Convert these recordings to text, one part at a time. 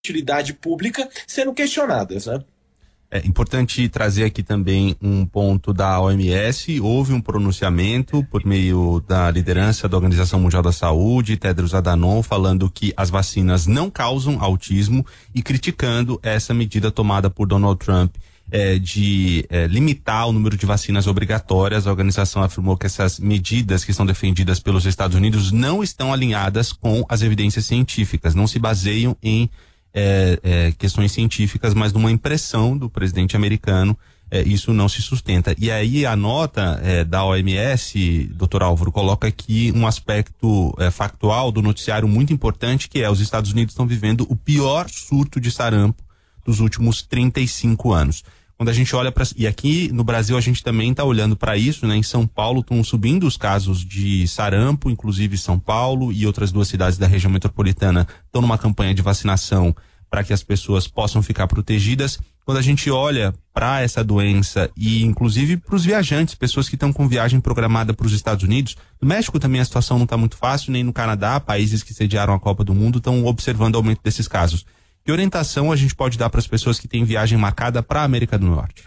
utilidade pública sendo questionadas, né? É importante trazer aqui também um ponto da OMS. Houve um pronunciamento por meio da liderança da Organização Mundial da Saúde, Tedros Adhanom, falando que as vacinas não causam autismo e criticando essa medida tomada por Donald Trump de limitar o número de vacinas obrigatórias. A organização afirmou que essas medidas que são defendidas pelos Estados Unidos não estão alinhadas com as evidências científicas, não se baseiam em questões científicas, mas numa impressão do presidente americano. Isso não se sustenta. E aí a nota da OMS, doutor Álvaro, coloca aqui um aspecto factual do noticiário muito importante, que os Estados Unidos estão vivendo o pior surto de sarampo dos últimos 35 anos. Quando a gente olha e aqui no Brasil a gente também está olhando para isso, né? Em São Paulo estão subindo os casos de sarampo, inclusive São Paulo e outras 2 cidades da região metropolitana estão numa campanha de vacinação para que as pessoas possam ficar protegidas. Quando a gente olha para essa doença e inclusive para os viajantes, pessoas que estão com viagem programada para os Estados Unidos, no México também a situação não está muito fácil, nem no Canadá, países que sediaram a Copa do Mundo estão observando o aumento desses casos. Que orientação a gente pode dar para as pessoas que têm viagem marcada para a América do Norte?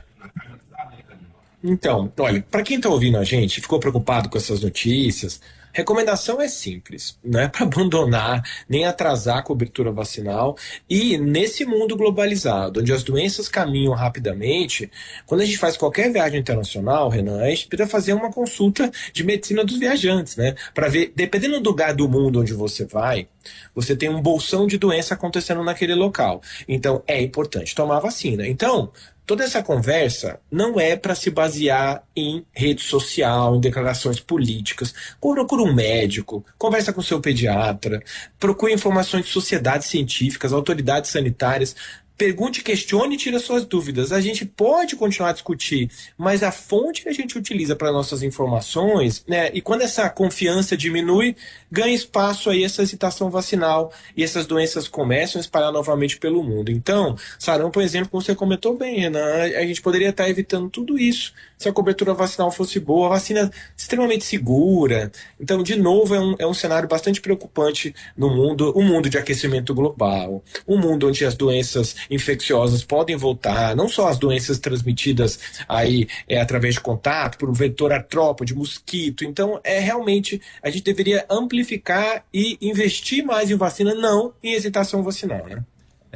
Então, olha, para quem está ouvindo a gente, ficou preocupado com essas notícias, recomendação é simples, não é para abandonar nem atrasar a cobertura vacinal. E nesse mundo globalizado, onde as doenças caminham rapidamente, quando a gente faz qualquer viagem internacional, Renan, a gente precisa fazer uma consulta de medicina dos viajantes, né? Para ver, dependendo do lugar do mundo onde você vai, você tem um bolsão de doença acontecendo naquele local. Então, é importante tomar a vacina. Então, toda essa conversa não é para se basear em rede social, em declarações políticas. Procura um médico, conversa com seu pediatra, procure informações de sociedades científicas, autoridades sanitárias. Pergunte, questione e tire suas dúvidas. A gente pode continuar a discutir, mas a fonte que a gente utiliza para nossas informações, né? E quando essa confiança diminui, ganha espaço aí essa hesitação vacinal e essas doenças começam a espalhar novamente pelo mundo. Então, sarampo, por exemplo, como você comentou bem, Renan, a gente poderia estar evitando tudo isso se a cobertura vacinal fosse boa, a vacina extremamente segura. Então, de novo, é um cenário bastante preocupante no mundo, um mundo de aquecimento global, um mundo onde as doenças infecciosas podem voltar, não só as doenças transmitidas aí através de contato, por um vetor artrópode, mosquito. Então, realmente, a gente deveria amplificar e investir mais em vacina, não em hesitação vacinal, né?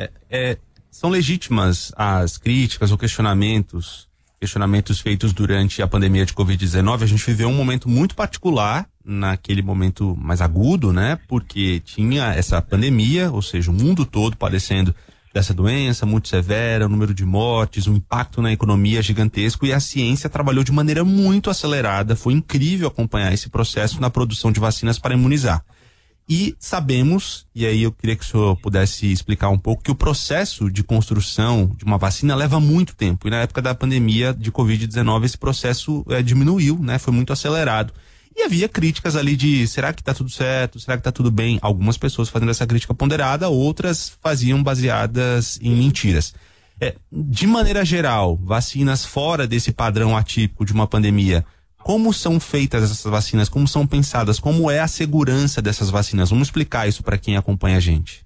São legítimas as críticas ou questionamentos feitos durante a pandemia de Covid-19. A gente viveu um momento muito particular, naquele momento mais agudo, né? Porque tinha essa pandemia, ou seja, o mundo todo padecendo dessa doença muito severa, o número de mortes, o impacto na economia gigantesco, e a ciência trabalhou de maneira muito acelerada. Foi incrível acompanhar esse processo na produção de vacinas para imunizar. E sabemos, e aí eu queria que o senhor pudesse explicar um pouco, que o processo de construção de uma vacina leva muito tempo. E na época da pandemia de Covid-19 esse processo diminuiu, né? Foi muito acelerado. E havia críticas ali de, será que tá tudo certo? Será que tá tudo bem? Algumas pessoas fazendo essa crítica ponderada, outras faziam baseadas em mentiras. De maneira geral, vacinas fora desse padrão atípico de uma pandemia, como são feitas essas vacinas? Como são pensadas? Como é a segurança dessas vacinas? Vamos explicar isso para quem acompanha a gente.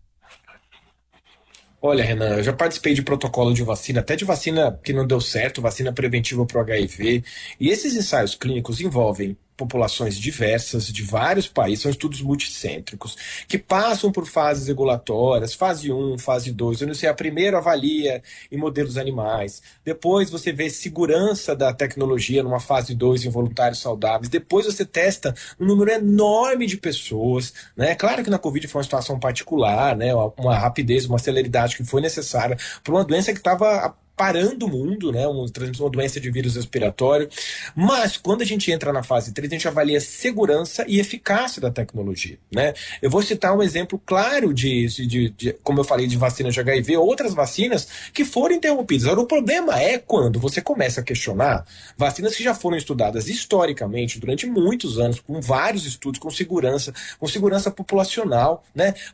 Olha, Renan, eu já participei de protocolo de vacina, até de vacina que não deu certo, vacina preventiva para o HIV. E esses ensaios clínicos envolvem populações diversas de vários países, são estudos multicêntricos, que passam por fases regulatórias, fase 1, fase 2, onde você a primeiro avalia em modelos animais, depois você vê segurança da tecnologia numa fase 2 em voluntários saudáveis, depois você testa um número enorme de pessoas, né? Claro que na Covid foi uma situação particular, né? Uma rapidez, uma celeridade que foi necessária para uma doença que estava parando o mundo, né? Uma doença de vírus respiratório. Mas quando a gente entra na fase 3, a gente avalia segurança e eficácia da tecnologia, né? Eu vou citar um exemplo claro como eu falei, de vacina de HIV, outras vacinas que foram interrompidas. Agora, o problema é quando você começa a questionar vacinas que já foram estudadas historicamente durante muitos anos, com vários estudos, com segurança populacional, né? Porque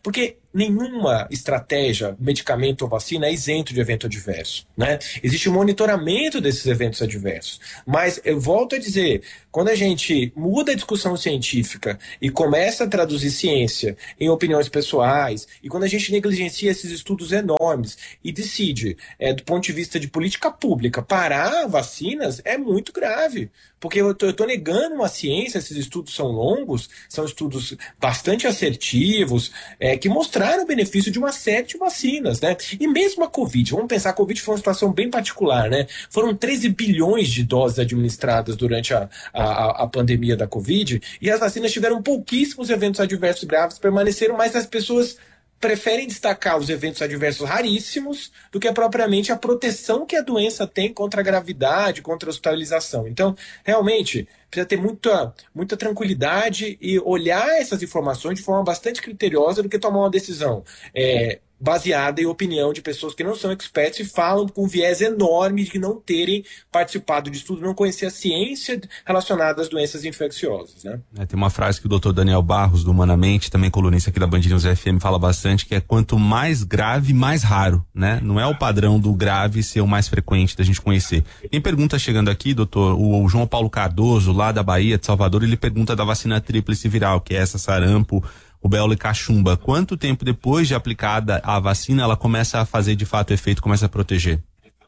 nenhuma estratégia, medicamento ou vacina é isento de evento adverso, né? Existe um monitoramento desses eventos adversos. Mas eu volto a dizer, quando a gente muda a discussão científica e começa a traduzir ciência em opiniões pessoais, e quando a gente negligencia esses estudos enormes e decide, do ponto de vista de política pública, parar vacinas, é muito grave. Porque eu estou negando uma ciência, esses estudos são longos, são estudos bastante assertivos, que mostraram o benefício de uma série de vacinas, né? E mesmo a Covid, vamos pensar, a Covid foi uma situação bem particular, né? Foram 13 bilhões de doses administradas durante a pandemia da Covid, e as vacinas tiveram pouquíssimos eventos adversos graves, permaneceram, mas as pessoas preferem destacar os eventos adversos raríssimos do que propriamente a proteção que a doença tem contra a gravidade, contra a hospitalização. Então, realmente, precisa ter muita tranquilidade e olhar essas informações de forma bastante criteriosa do que tomar uma decisão baseada em opinião de pessoas que não são experts e falam com viés enorme de não terem participado de estudo, não conhecer a ciência relacionada às doenças infecciosas, né? Tem uma frase que o Dr. Daniel Barros, do Humanamente, também colunista aqui da Band News FM, fala bastante, que é quanto mais grave, mais raro, né? Não é o padrão do grave ser o mais frequente da gente conhecer. Tem pergunta chegando aqui, doutor, o João Paulo Cardoso, lá da Bahia, de Salvador, ele pergunta da vacina tríplice viral, que é essa sarampo, rubéola e cachumba. Quanto tempo depois de aplicada a vacina ela começa a fazer de fato efeito, começa a proteger?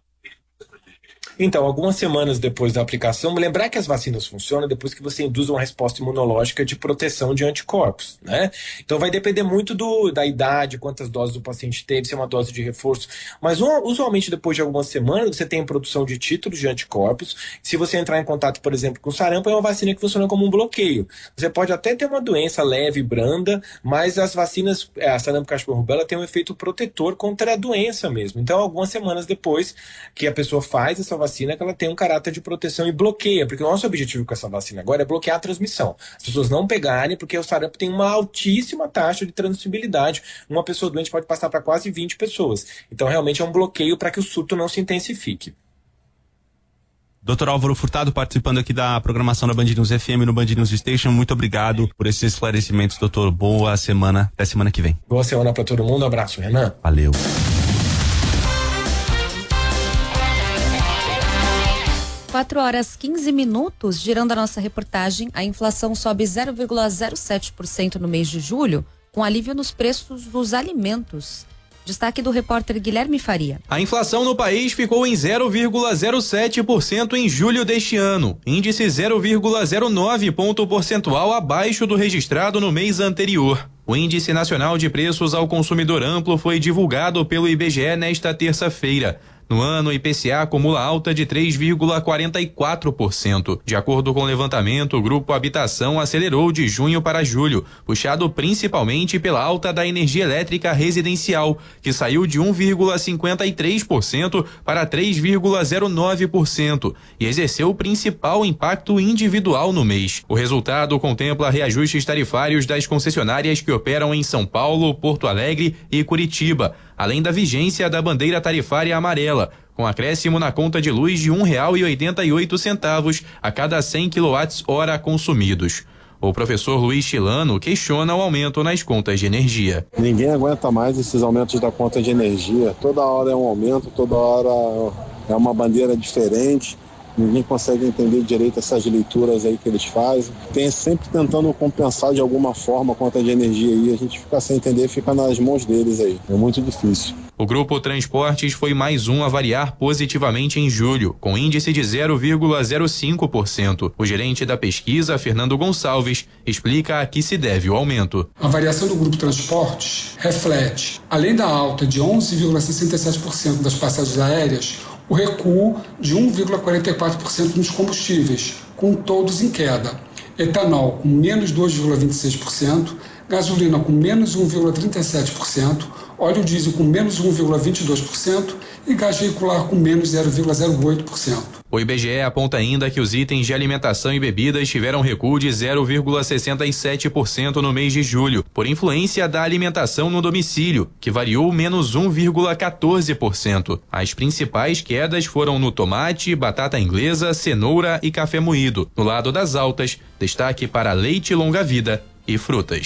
Então, algumas semanas depois da aplicação, lembrar que as vacinas funcionam depois que você induz uma resposta imunológica de proteção de anticorpos, né? Então vai depender muito da idade, quantas doses o paciente teve, se é uma dose de reforço. Mas usualmente depois de algumas semanas você tem produção de títulos de anticorpos. Se você entrar em contato, por exemplo, com sarampo, é uma vacina que funciona como um bloqueio. Você pode até ter uma doença leve e branda, mas as vacinas, a sarampo, cachumba e rubéola, tem um efeito protetor contra a doença mesmo. Então, algumas semanas depois que a pessoa faz essa vacina, que ela tem um caráter de proteção e bloqueia, porque o nosso objetivo com essa vacina agora é bloquear a transmissão. As pessoas não pegarem, porque o sarampo tem uma altíssima taxa de transmissibilidade. Uma pessoa doente pode passar para quase 20 pessoas. Então, realmente é um bloqueio para que o surto não se intensifique. Dr. Álvaro Furtado participando aqui da programação da Band News FM no Band News Station. Muito obrigado por esses esclarecimentos, doutor. Boa semana. Até semana que vem. Boa semana para todo mundo. Um abraço, Renan. Valeu. 4h15, girando a nossa reportagem, a inflação sobe 0,07% no mês de julho, com alívio nos preços dos alimentos. Destaque do repórter Guilherme Faria. A inflação no país ficou em 0,07% em julho deste ano, índice 0,09 ponto percentual abaixo do registrado no mês anterior. O Índice Nacional de Preços ao Consumidor Amplo foi divulgado pelo IBGE nesta terça-feira. No ano, o IPCA acumula alta de 3,44%. De acordo com o levantamento, o Grupo Habitação acelerou de junho para julho, puxado principalmente pela alta da energia elétrica residencial, que saiu de 1,53% para 3,09% e exerceu o principal impacto individual no mês. O resultado contempla reajustes tarifários das concessionárias que operam em São Paulo, Porto Alegre e Curitiba, além da vigência da bandeira tarifária amarela, com acréscimo na conta de luz de R$ 1,88 a cada 100 kWh consumidos. O professor Luiz Chilano questiona o aumento nas contas de energia. Ninguém aguenta mais esses aumentos da conta de energia. Toda hora é um aumento, toda hora é uma bandeira diferente. Ninguém consegue entender direito essas leituras aí que eles fazem. Tem sempre tentando compensar de alguma forma a conta de energia aí. A gente fica sem entender, fica nas mãos deles aí. É muito difícil. O Grupo Transportes foi mais um a variar positivamente em julho, com índice de 0,05%. O gerente da pesquisa, Fernando Gonçalves, explica a que se deve o aumento. A variação do Grupo Transportes reflete, além da alta de 11,67% das passagens aéreas, o recuo de 1,44% nos combustíveis, com todos em queda. Etanol com menos 2,26%, gasolina com menos 1,37%, óleo diesel com menos 1,22% e gás veicular com menos 0,08%. O IBGE aponta ainda que os itens de alimentação e bebidas tiveram recuo de 0,67% no mês de julho, por influência da alimentação no domicílio, que variou menos 1,14%. As principais quedas foram no tomate, batata inglesa, cenoura e café moído. No lado das altas, destaque para leite longa-vida e frutas.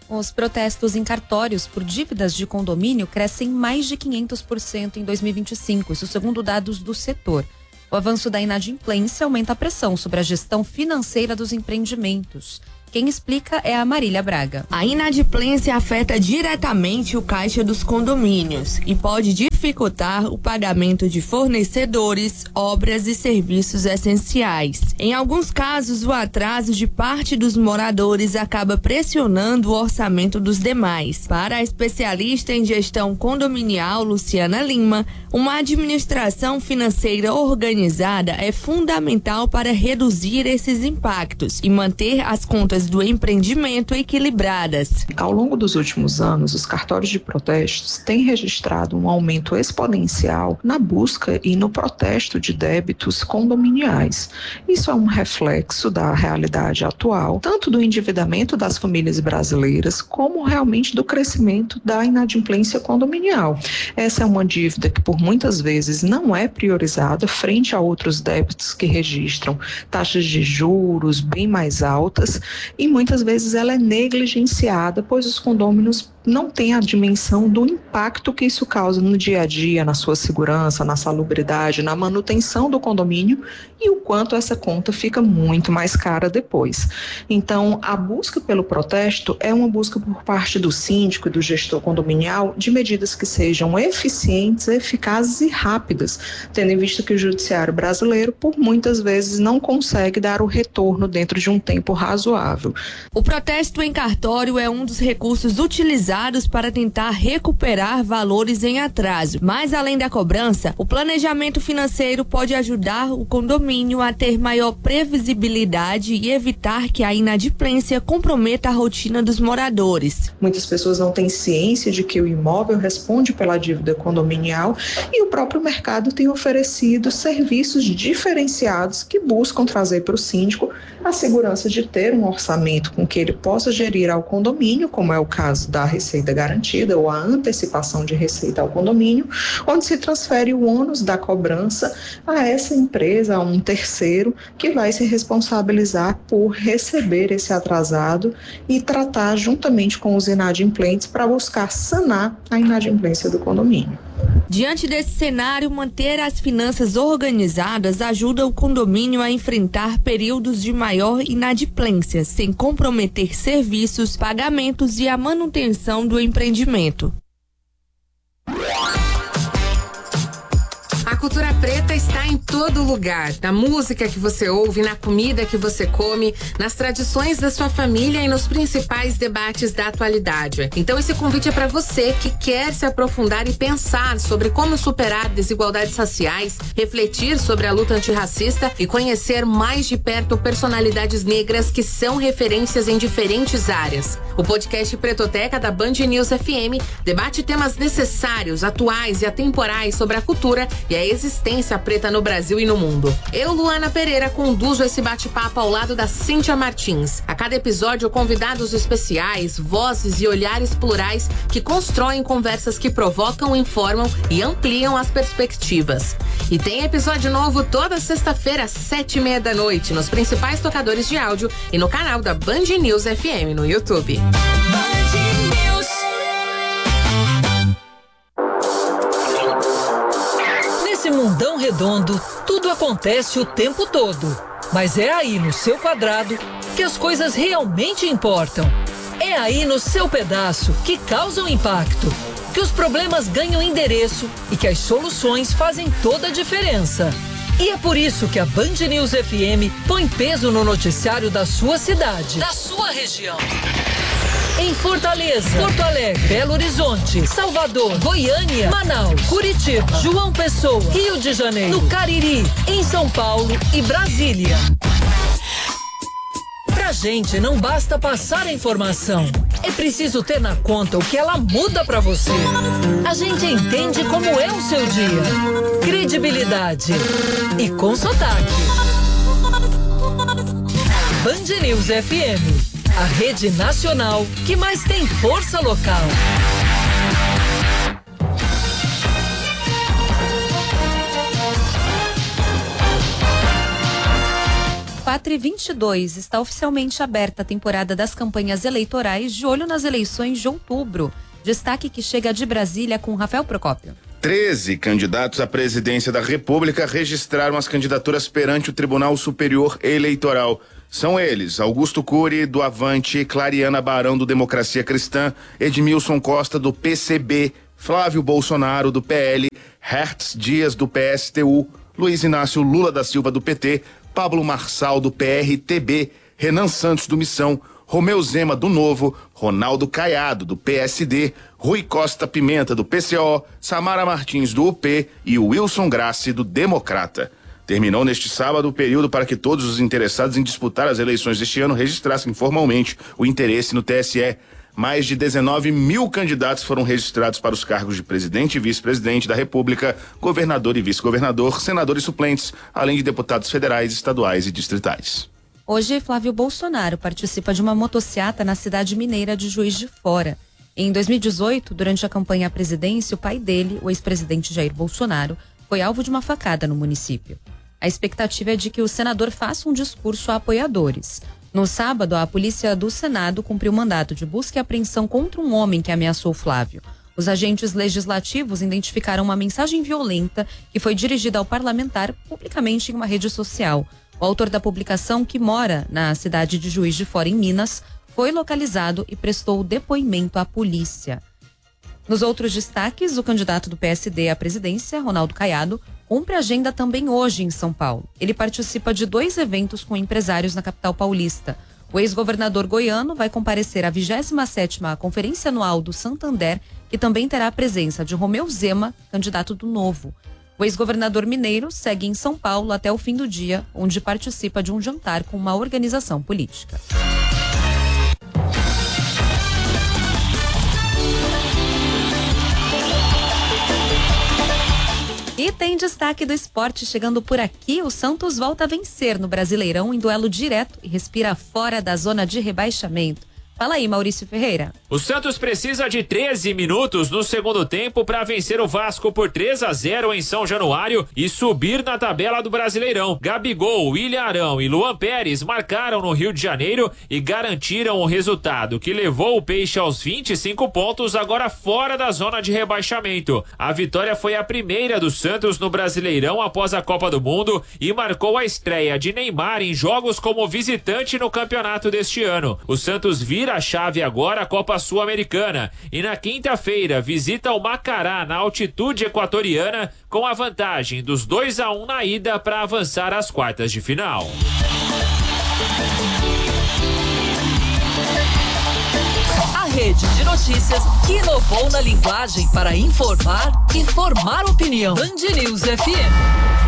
Os protestos em cartórios por dívidas de condomínio crescem mais de 500% em 2025, isso segundo dados do setor. O avanço da inadimplência aumenta a pressão sobre a gestão financeira dos empreendimentos. Quem explica é a Marília Braga. A inadimplência afeta diretamente o caixa dos condomínios e pode dificultar o pagamento de fornecedores, obras e serviços essenciais. Em alguns casos, o atraso de parte dos moradores acaba pressionando o orçamento dos demais. Para a especialista em gestão condominial, Luciana Lima, uma administração financeira organizada é fundamental para reduzir esses impactos e manter as contas do empreendimento equilibradas. Ao longo dos últimos anos, os cartórios de protestos têm registrado um aumento exponencial na busca e no protesto de débitos condominiais. Isso é um reflexo da realidade atual, tanto do endividamento das famílias brasileiras, como realmente do crescimento da inadimplência condominial. Essa é uma dívida que por muitas vezes não é priorizada frente a outros débitos que registram taxas de juros bem mais altas, e muitas vezes ela é negligenciada, pois os condôminos não têm a dimensão do impacto que isso causa no dia a dia, na sua segurança, na salubridade, na manutenção do condomínio e o quanto essa conta fica muito mais cara depois. Então, a busca pelo protesto é uma busca por parte do síndico e do gestor condominial de medidas que sejam eficientes, eficazes e rápidas, tendo em vista que o judiciário brasileiro, por muitas vezes, não consegue dar o retorno dentro de um tempo razoável. O protesto em cartório é um dos recursos utilizados para tentar recuperar valores em atraso. Mas, além da cobrança, o planejamento financeiro pode ajudar o condomínio a ter maior previsibilidade e evitar que a inadimplência comprometa a rotina dos moradores. Muitas pessoas não têm ciência de que o imóvel responde pela dívida condominial e o próprio mercado tem oferecido serviços diferenciados que buscam trazer para o síndico a segurança de ter um orçamento com que ele possa gerir ao condomínio, como é o caso da receita garantida ou a antecipação de receita ao condomínio, onde se transfere o ônus da cobrança a essa empresa, a um terceiro, que vai se responsabilizar por receber esse atrasado e tratar juntamente com os inadimplentes para buscar sanar a inadimplência do condomínio. Diante desse cenário, manter as finanças organizadas ajuda o condomínio a enfrentar períodos de maior inadimplência, sem comprometer serviços, pagamentos e a manutenção do empreendimento. A cultura preta está em todo lugar, na música que você ouve, na comida que você come, nas tradições da sua família e nos principais debates da atualidade. Então esse convite é para você que quer se aprofundar e pensar sobre como superar desigualdades raciais, refletir sobre a luta antirracista e conhecer mais de perto personalidades negras que são referências em diferentes áreas. O podcast Pretoteca da Band News FM debate temas necessários, atuais e atemporais sobre a cultura e a existência preta no Brasil e no mundo. Eu, Luana Pereira, conduzo esse bate-papo ao lado da Cíntia Martins. A cada episódio, convidados especiais, vozes e olhares plurais que constroem conversas que provocam, informam e ampliam as perspectivas. E tem episódio novo toda sexta-feira às 7:30 da noite nos principais tocadores de áudio e no canal da Band News FM no YouTube. Nesse mundão redondo, tudo acontece o tempo todo. Mas é aí no seu quadrado que as coisas realmente importam. É aí no seu pedaço que causam impacto, que os problemas ganham endereço e que as soluções fazem toda a diferença. E é por isso que a Band News FM põe peso no noticiário da sua cidade, da sua região. Em Fortaleza, Porto Alegre, Belo Horizonte, Salvador, Goiânia, Manaus, Curitiba, João Pessoa, Rio de Janeiro, no Cariri, em São Paulo e Brasília. Pra gente não basta passar a informação, é preciso ter na conta o que ela muda pra você. A gente entende como é o seu dia. Credibilidade e com sotaque. Band News FM. A rede nacional que mais tem força local. 4h22, está oficialmente aberta a temporada das campanhas eleitorais, de olho nas eleições de outubro. Destaque que chega de Brasília com Rafael Procópio. 13 candidatos à presidência da República registraram as candidaturas perante o Tribunal Superior Eleitoral. São eles: Augusto Cury, do Avante, Clariana Barão, do Democracia Cristã, Edmilson Costa, do PCB, Flávio Bolsonaro, do PL, Hertz Dias, do PSTU, Luiz Inácio Lula da Silva, do PT, Pablo Marçal, do PRTB, Renan Santos, do Missão, Romeu Zema, do Novo, Ronaldo Caiado, do PSD, Rui Costa Pimenta, do PCO, Samara Martins, do UP e Wilson Grassi, do Democrata. Terminou neste sábado o período para que todos os interessados em disputar as eleições deste ano registrassem formalmente o interesse no TSE. Mais de 19 mil candidatos foram registrados para os cargos de presidente e vice-presidente da República, governador e vice-governador, senadores suplentes, além de deputados federais, estaduais e distritais. Hoje, Flávio Bolsonaro participa de uma motociata na cidade mineira de Juiz de Fora. Em 2018, durante a campanha à presidência, o pai dele, o ex-presidente Jair Bolsonaro, foi alvo de uma facada no município. A expectativa é de que o senador faça um discurso a apoiadores. No sábado, a polícia do Senado cumpriu mandato de busca e apreensão contra um homem que ameaçou Flávio. Os agentes legislativos identificaram uma mensagem violenta que foi dirigida ao parlamentar publicamente em uma rede social. O autor da publicação, que mora na cidade de Juiz de Fora, em Minas, foi localizado e prestou depoimento à polícia. Nos outros destaques, o candidato do PSD à presidência, Ronaldo Caiado, cumpre agenda também hoje em São Paulo. Ele participa de 2 eventos com empresários na capital paulista. O ex-governador goiano vai comparecer à 27ª Conferência Anual do Santander, que também terá a presença de Romeu Zema, candidato do Novo. O ex-governador mineiro segue em São Paulo até o fim do dia, onde participa de um jantar com uma organização política. E tem destaque do esporte chegando por aqui. O Santos volta a vencer no Brasileirão em duelo direto e respira fora da zona de rebaixamento. Fala aí, Maurício Ferreira. O Santos precisa de 13 minutos no segundo tempo para vencer o Vasco por 3-0 em São Januário e subir na tabela do Brasileirão. Gabigol, William Arão e Luan Pérez marcaram no Rio de Janeiro e garantiram o resultado, que levou o Peixe aos 25 pontos, agora fora da zona de rebaixamento. A vitória foi a primeira do Santos no Brasileirão após a Copa do Mundo e marcou a estreia de Neymar em jogos como visitante no campeonato deste ano. O Santos vira a chave agora a Copa Sul-Americana e na quinta-feira visita o Macará na altitude equatoriana com a vantagem dos 2-1 na ida para avançar às quartas de final. A rede de notícias que inovou na linguagem para informar e formar opinião. Band News FM.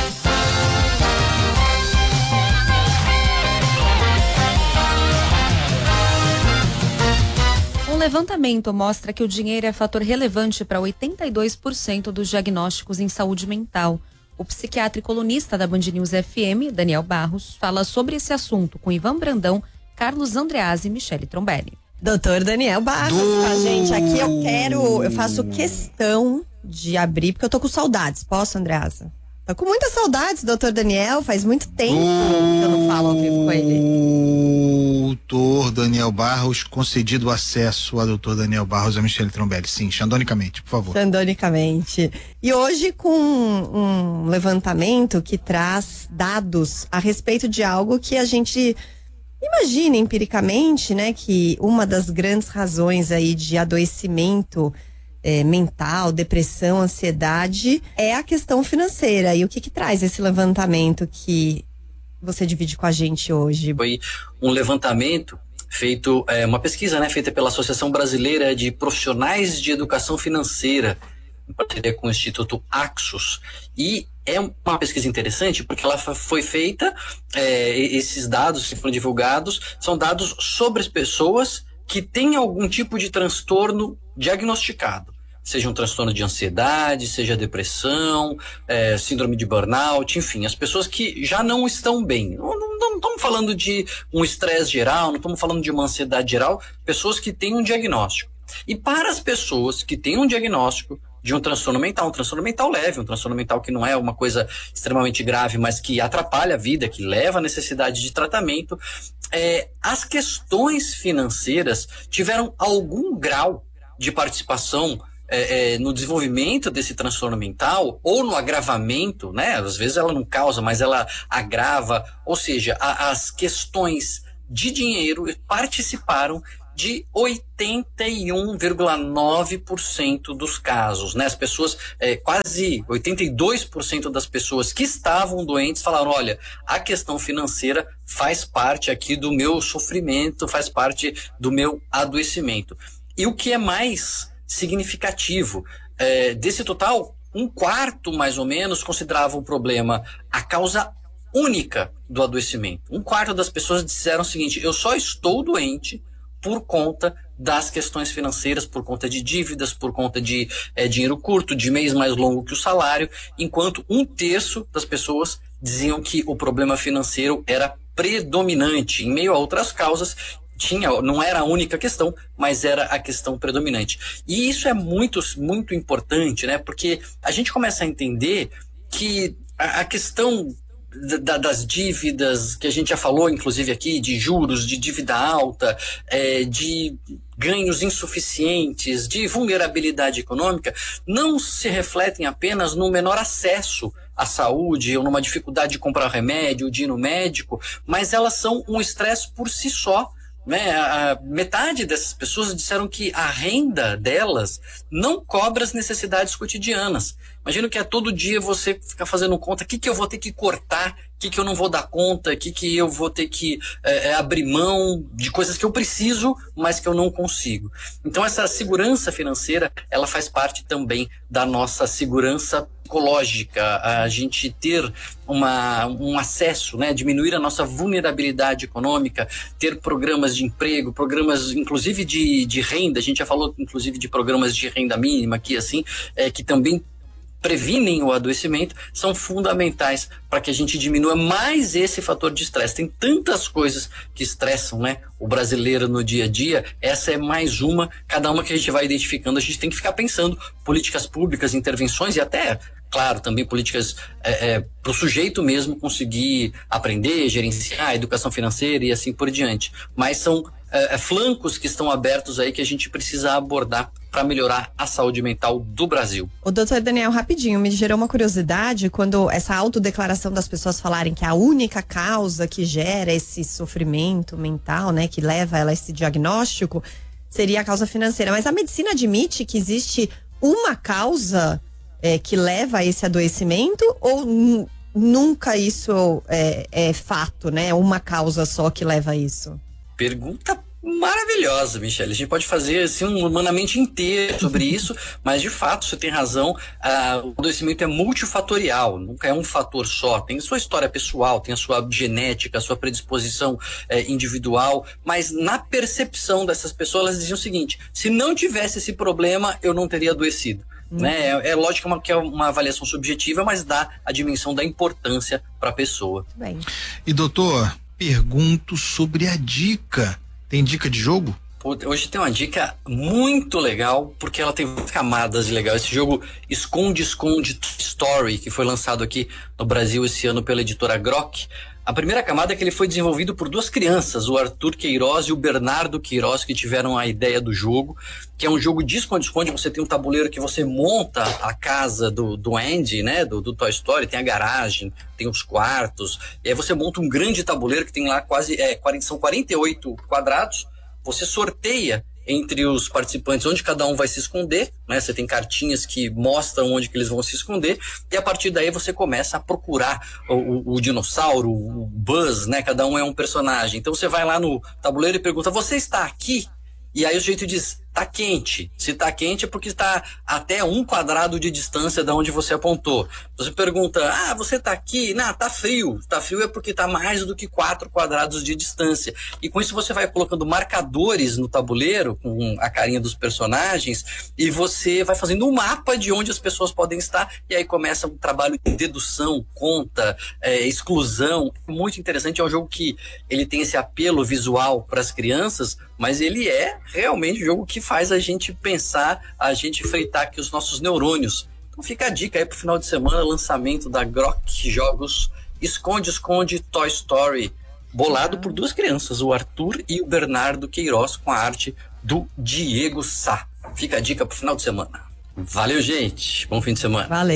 Um levantamento mostra que o dinheiro é fator relevante para 82% dos diagnósticos em saúde mental. O psiquiatra e colunista da Band News FM, Daniel Barros, fala sobre esse assunto com Ivan Brandão, Carlos Andreazzi e Michele Trombelli. Doutor Daniel Barros, a gente aqui eu faço questão de abrir, porque eu tô com saudades. Posso, Andreazzi? Tô com muitas saudades, doutor Daniel, faz muito tempo que eu não falo ao vivo com ele. Doutor Daniel Barros, concedido acesso a doutor Daniel Barros e a Michele Trombelli. Sim, xandonicamente, por favor. Xandonicamente. E hoje com um levantamento que traz dados a respeito de algo que a gente imagina empiricamente, né, que uma das grandes razões aí de adoecimento mental, depressão, ansiedade, é a questão financeira. E o que traz esse levantamento que você divide com a gente hoje? Foi um levantamento feito, uma pesquisa, né, feita pela Associação Brasileira de Profissionais de Educação Financeira, em parceria com o Instituto Axos. E é uma pesquisa interessante porque ela foi feita, esses dados que foram divulgados são dados sobre as pessoas que têm algum tipo de transtorno diagnosticado. Seja um transtorno de ansiedade, seja depressão, síndrome de burnout, enfim, as pessoas que já não estão bem. Não estamos falando de um estresse geral, não estamos falando de uma ansiedade geral, pessoas que têm um diagnóstico. E para as pessoas que têm um diagnóstico, de um transtorno mental leve, um transtorno mental que não é uma coisa extremamente grave, mas que atrapalha a vida, que leva à necessidade de tratamento. As questões financeiras tiveram algum grau de participação no desenvolvimento desse transtorno mental ou no agravamento, né? Às vezes ela não causa, mas ela agrava, ou seja, as questões de dinheiro participaram de 81,9% dos casos, né? As pessoas, quase 82% das pessoas que estavam doentes falaram, olha, a questão financeira faz parte aqui do meu sofrimento, faz parte do meu adoecimento. E o que é mais significativo, desse total, 1/4 mais ou menos considerava o problema a causa única do adoecimento. 1/4 das pessoas disseram o seguinte, eu só estou doente por conta das questões financeiras, por conta de dívidas, por conta de dinheiro curto, de mês mais longo que o salário, enquanto 1/3 das pessoas diziam que o problema financeiro era predominante, em meio a outras causas. Não era a única questão, mas era a questão predominante. E isso é muito, muito importante, né? Porque a gente começa a entender que a questão das dívidas, que a gente já falou, inclusive aqui, de juros, de dívida alta, de ganhos insuficientes, de vulnerabilidade econômica, não se refletem apenas no menor acesso à saúde ou numa dificuldade de comprar remédio, de ir no médico, mas elas são um estresse por si só. Né? Metade dessas pessoas disseram que a renda delas não cobre as necessidades cotidianas. Imagino que todo dia você fica fazendo conta, o que eu vou ter que cortar, o que eu não vou dar conta, o que eu vou ter que abrir mão de coisas que eu preciso, mas que eu não consigo. Então essa segurança financeira, ela faz parte também da nossa segurança psicológica, a gente ter um acesso, né, diminuir a nossa vulnerabilidade econômica, ter programas de emprego, programas inclusive de renda, a gente já falou inclusive de programas de renda mínima aqui, assim, que também previnem o adoecimento, são fundamentais para que a gente diminua mais esse fator de estresse. Tem tantas coisas que estressam, né, o brasileiro no dia a dia, essa é mais uma, cada uma que a gente vai identificando, a gente tem que ficar pensando políticas públicas, intervenções e até, claro, também políticas para o sujeito mesmo conseguir aprender, gerenciar a educação financeira e assim por diante. Mas são flancos que estão abertos aí que a gente precisa abordar para melhorar a saúde mental do Brasil. O doutor Daniel, rapidinho, me gerou uma curiosidade quando essa autodeclaração das pessoas falarem que a única causa que gera esse sofrimento mental, né, que leva ela a esse diagnóstico, seria a causa financeira. Mas a medicina admite que existe uma causa que leva a esse adoecimento ou nunca isso é fato, né? Uma causa só que leva a isso? Pergunta maravilhosa, Michele. A gente pode fazer assim, um humanamente inteiro sobre isso, mas de fato você tem razão, o adoecimento é multifatorial, nunca é um fator só, tem a sua história pessoal, tem a sua genética, a sua predisposição individual, mas na percepção dessas pessoas elas diziam o seguinte, se não tivesse esse problema eu não teria adoecido. Né? É lógico que é uma avaliação subjetiva, mas dá a dimensão da importância para a pessoa. Bem. E doutor, pergunto sobre a dica. Tem dica de jogo? Hoje tem uma dica muito legal, porque ela tem várias camadas legais. Esse jogo Esconde-Esconde Story, que foi lançado aqui no Brasil esse ano pela editora Grok. A primeira camada é que ele foi desenvolvido por duas crianças, o Arthur Queiroz e o Bernardo Queiroz, que tiveram a ideia do jogo, que é um jogo de esconde-esconde. Você tem um tabuleiro que você monta a casa do Andy, né, do Toy Story, tem a garagem, tem os quartos, e aí você monta um grande tabuleiro que tem lá são 48 quadrados, você sorteia entre os participantes onde cada um vai se esconder, né? Você tem cartinhas que mostram onde que eles vão se esconder e a partir daí você começa a procurar o dinossauro, o Buzz, né? Cada um é um personagem. Então você vai lá no tabuleiro e pergunta, você está aqui? E aí o sujeito diz, tá quente. Se tá quente é porque está até 1 quadrado de distância da onde você apontou. Você pergunta, você tá aqui? Não, tá frio. Tá frio é porque tá mais do que 4 quadrados de distância. E com isso você vai colocando marcadores no tabuleiro, com a carinha dos personagens, e você vai fazendo um mapa de onde as pessoas podem estar, e aí começa um trabalho de dedução, conta, exclusão. Muito interessante, é um jogo que ele tem esse apelo visual para as crianças, mas ele é realmente um jogo que faz a gente pensar, a gente fritar aqui os nossos neurônios. Então fica a dica aí pro final de semana, lançamento da Grok Jogos Esconde Esconde Toy Story, bolado por duas crianças, o Arthur e o Bernardo Queiroz, com a arte do Diego Sá. Fica a dica pro final de semana. Valeu, gente. Bom fim de semana. Valeu.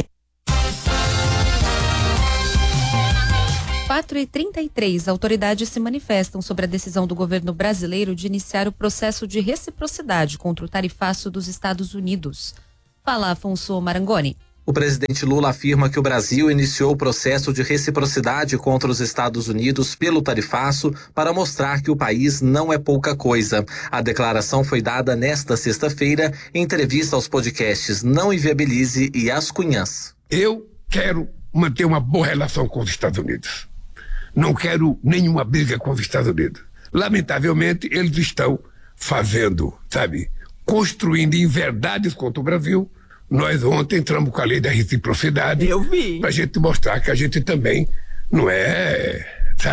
4h33, autoridades se manifestam sobre a decisão do governo brasileiro de iniciar o processo de reciprocidade contra o tarifaço dos Estados Unidos. Fala, Afonso Marangoni. O presidente Lula afirma que o Brasil iniciou o processo de reciprocidade contra os Estados Unidos pelo tarifaço para mostrar que o país não é pouca coisa. A declaração foi dada nesta sexta-feira em entrevista aos podcasts Não Inviabilize e As Cunhãs. Eu quero manter uma boa relação com os Estados Unidos. Não quero nenhuma briga com os Estados Unidos. Lamentavelmente, eles estão fazendo, construindo inverdades contra o Brasil. Nós ontem entramos com a lei da reciprocidade. Eu vi. Pra gente mostrar que a gente também não é,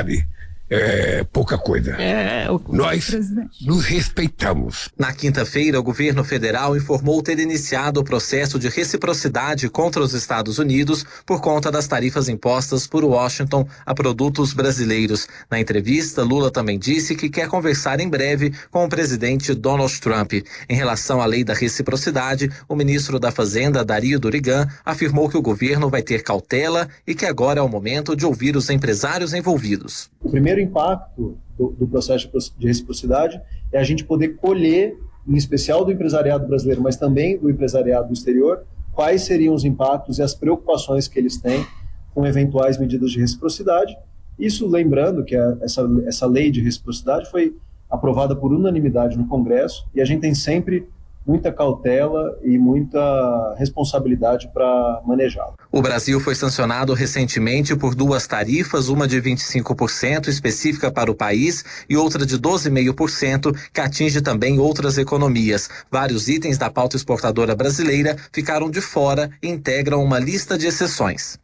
pouca coisa. Nós nos respeitamos. Na quinta-feira, o governo federal informou ter iniciado o processo de reciprocidade contra os Estados Unidos por conta das tarifas impostas por Washington a produtos brasileiros. Na entrevista, Lula também disse que quer conversar em breve com o presidente Donald Trump. Em relação à lei da reciprocidade, o ministro da Fazenda, Dario Durigan, afirmou que o governo vai ter cautela e que agora é o momento de ouvir os empresários envolvidos. O primeiro impacto do processo de reciprocidade é a gente poder colher, em especial do empresariado brasileiro, mas também do empresariado do exterior, quais seriam os impactos e as preocupações que eles têm com eventuais medidas de reciprocidade. Isso lembrando que essa lei de reciprocidade foi aprovada por unanimidade no Congresso e a gente tem sempre muita cautela e muita responsabilidade para manejá-lo. O Brasil foi sancionado recentemente por duas tarifas, uma de 25% específica para o país e outra de 12,5% que atinge também outras economias. Vários itens da pauta exportadora brasileira ficaram de fora e integram uma lista de exceções.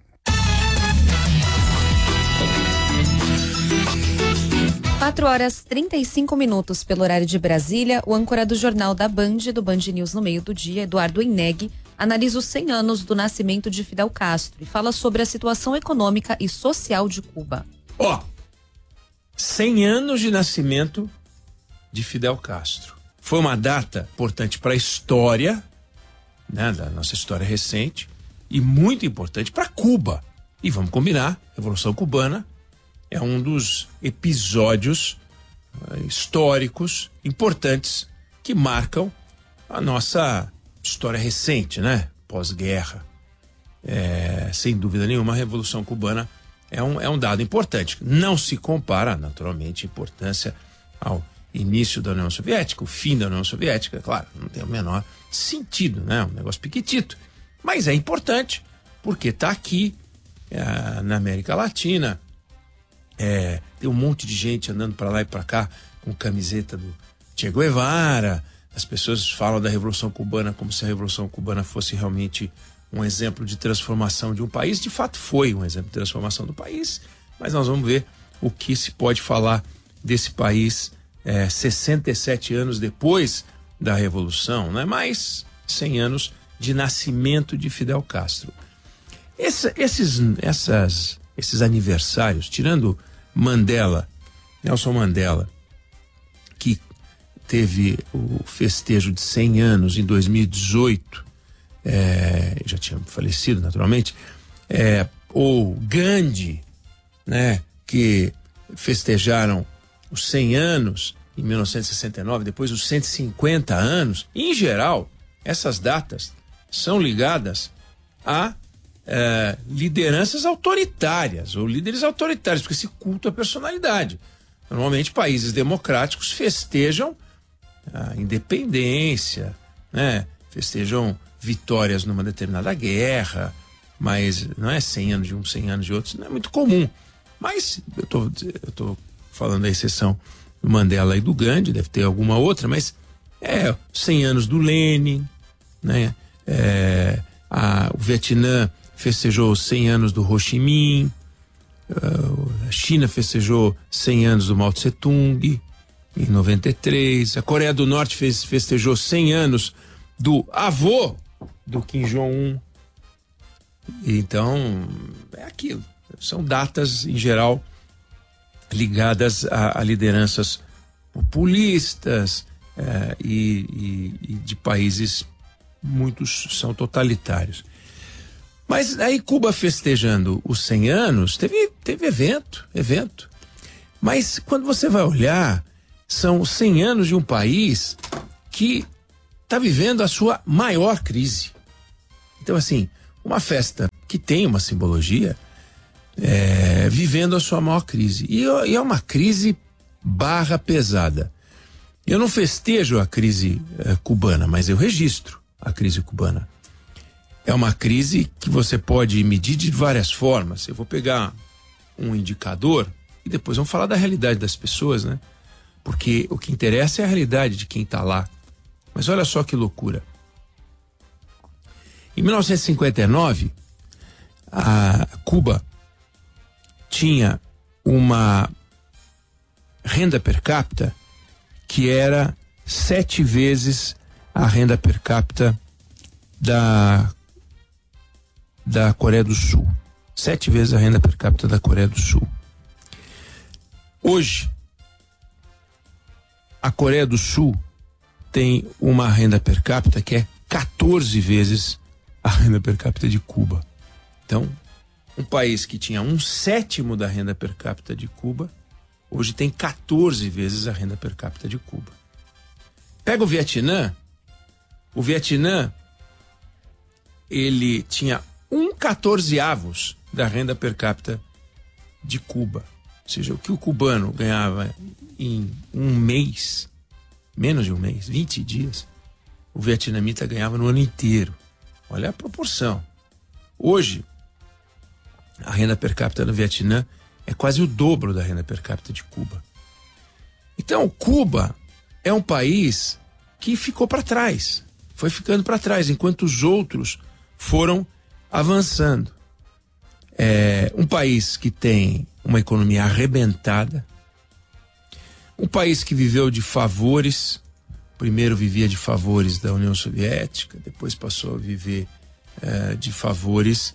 Quatro horas 35 minutos pelo horário de Brasília. O âncora do Jornal da Band, do Band News no meio do dia, Eduardo Ineg, analisa os 100 anos do nascimento de Fidel Castro e fala sobre a situação econômica e social de Cuba. 100 anos de nascimento de Fidel Castro. Foi uma data importante para a história, da nossa história recente, e muito importante para Cuba. E vamos combinar, a Revolução Cubana é um dos episódios históricos importantes que marcam a nossa história recente, pós-guerra. Sem dúvida nenhuma, a Revolução Cubana é um dado importante. Não se compara, naturalmente, a importância ao início da União Soviética, o fim da União Soviética, claro, não tem o menor sentido, um negócio piquitito. Mas é importante, porque está aqui, na América Latina. Tem um monte de gente andando para lá e para cá com camiseta do Che Guevara. As pessoas falam da Revolução Cubana como se a Revolução Cubana fosse realmente um exemplo de transformação de um país. De fato foi um exemplo de transformação do país, mas nós vamos ver o que se pode falar desse país 67 anos depois da Revolução, mais 100 anos de nascimento de Fidel Castro. Esses aniversários, tirando Nelson Mandela, que teve o festejo de 100 anos em 2018, já tinha falecido naturalmente, ou Gandhi, que festejaram os 100 anos em 1969, depois os 150 anos. Em geral, essas datas são ligadas a lideranças autoritárias ou líderes autoritários, porque se cultua a personalidade. Normalmente países democráticos festejam a independência, festejam vitórias numa determinada guerra, mas não é 100 anos de um, 100 anos de outros, não é muito comum. Mas eu tô falando da exceção do Mandela e do Gandhi, deve ter alguma outra, mas 100 anos do Lenin, o Vietnã festejou 100 anos do Ho Chi Minh, a China festejou 100 anos do Mao Tse Tung, em 93. A Coreia do Norte festejou 100 anos do avô do Kim Jong-un. Então, é aquilo. São datas, em geral, ligadas a lideranças populistas e de países, muitos são totalitários. Mas aí Cuba festejando os 100 anos, teve evento. Mas quando você vai olhar, são 100 anos de um país que está vivendo a sua maior crise. Então, assim, uma festa que tem uma simbologia, vivendo a sua maior crise. E é uma crise pesada. Eu não festejo a crise cubana, mas eu registro a crise cubana. É uma crise que você pode medir de várias formas. Eu vou pegar um indicador e depois vamos falar da realidade das pessoas, né? Porque o que interessa é a realidade de quem está lá. Mas olha só que loucura. Em 1959, a Cuba tinha uma renda per capita que era 7 vezes a renda per capita da Coreia do Sul. 7 vezes a renda per capita da Coreia do Sul. Hoje, a Coreia do Sul tem uma renda per capita que é 14 vezes a renda per capita de Cuba. Então, um país que tinha 1/7 da renda per capita de Cuba, hoje tem 14 vezes a renda per capita de Cuba. Pega o Vietnã, ele tinha 1/14 da renda per capita de Cuba. Ou seja, o que o cubano ganhava em um mês, menos de um mês, 20 dias, o vietnamita ganhava no ano inteiro. Olha a proporção. Hoje, a renda per capita no Vietnã é quase o dobro da renda per capita de Cuba. Então, Cuba é um país que ficou para trás, foi ficando para trás, enquanto os outros foram avançando. É um país que tem uma economia arrebentada, um país que viveu de favores. Primeiro vivia de favores da União Soviética, depois passou a viver de favores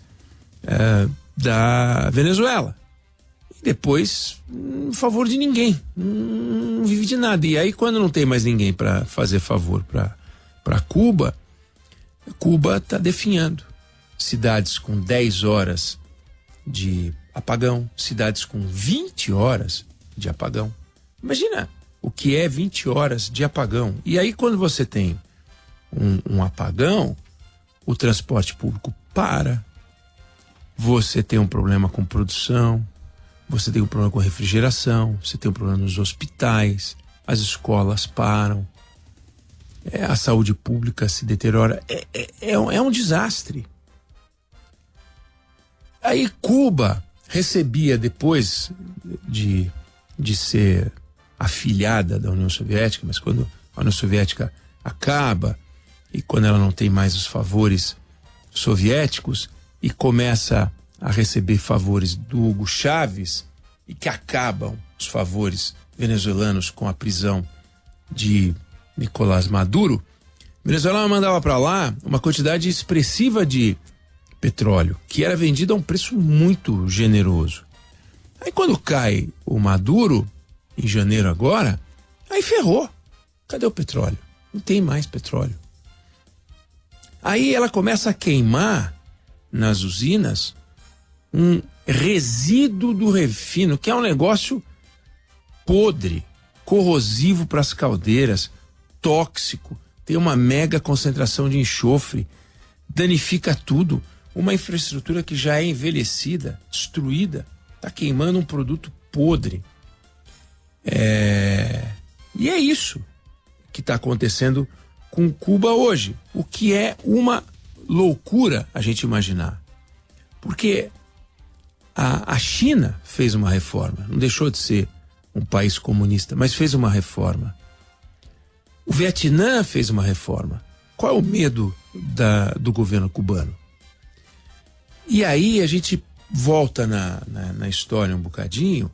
da Venezuela. E depois, não favor de ninguém, não vive de nada. E aí, quando não tem mais ninguém para fazer favor para Cuba, Cuba está definhando. Cidades com 10 horas de apagão, cidades com 20 horas de apagão. Imagina o que é 20 horas de apagão. E aí, quando você tem um apagão, o transporte público para, você tem um problema com produção, você tem um problema com refrigeração, você tem um problema nos hospitais, as escolas param, a saúde pública se deteriora. É um desastre. Aí Cuba recebia, depois de ser afiliada da União Soviética, mas quando a União Soviética acaba e quando ela não tem mais os favores soviéticos e começa a receber favores do Hugo Chávez, e que acabam os favores venezuelanos com a prisão de Nicolás Maduro, Venezuela mandava para lá uma quantidade expressiva de petróleo, que era vendido a um preço muito generoso. Aí quando cai o Maduro, em janeiro agora, aí ferrou. Cadê o petróleo? Não tem mais petróleo. Aí ela começa a queimar nas usinas um resíduo do refino, que é um negócio podre, corrosivo para as caldeiras, tóxico, tem uma mega concentração de enxofre, danifica tudo. Uma infraestrutura que já é envelhecida, destruída, está queimando um produto podre. E é isso que está acontecendo com Cuba hoje, o que é uma loucura a gente imaginar. Porque a China fez uma reforma, não deixou de ser um país comunista, mas fez uma reforma. O Vietnã fez uma reforma. Qual é o medo do governo cubano? E aí a gente volta na história um bocadinho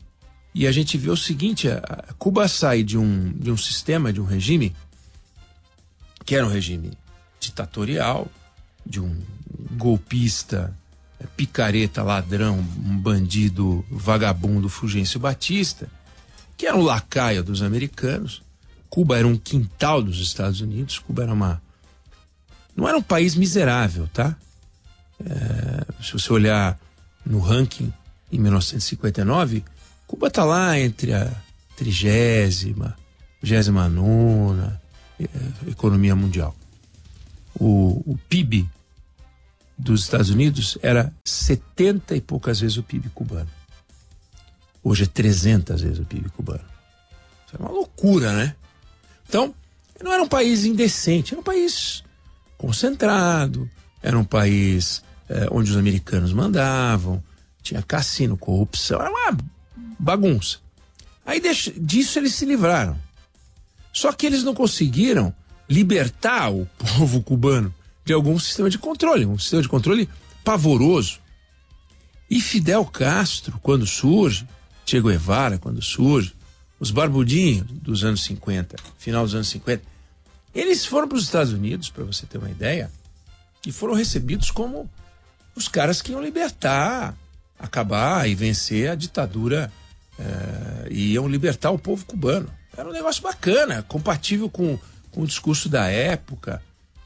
E a gente vê o seguinte, a Cuba sai de um sistema, de um regime, que era um regime ditatorial, de um golpista, picareta, ladrão, um bandido, vagabundo, Fulgêncio Batista, que era um lacaio dos americanos. Cuba era um quintal dos Estados Unidos. Cuba era não era um país miserável, tá? Se você olhar no ranking em 1959, Cuba está lá entre a 30ª, 29ª economia mundial. O PIB dos Estados Unidos era 70 e poucas vezes o PIB cubano. Hoje é 300 vezes o PIB cubano. Isso é uma loucura, né? Então, não era um país indecente, era um país concentrado, era um país onde os americanos mandavam, tinha cassino, corrupção, era uma bagunça. Aí disso eles se livraram. Só que eles não conseguiram libertar o povo cubano de algum sistema de controle, um sistema de controle pavoroso. E Fidel Castro, quando surge, Che Guevara, quando surge, os barbudinhos dos anos 50, final dos anos 50, eles foram para os Estados Unidos, para você ter uma ideia, e foram recebidos como os caras que iam libertar, acabar e vencer a ditadura, e iam libertar o povo cubano. Era um negócio bacana, compatível com o discurso da época,